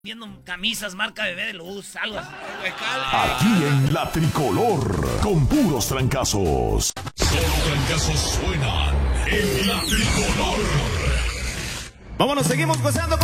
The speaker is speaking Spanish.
viendo camisas marca Bebé de Luz, algo así. Aquí en La Tricolor, con puros trancazos. Solo trancazos suenan en La Tricolor. Vámonos, seguimos gozando.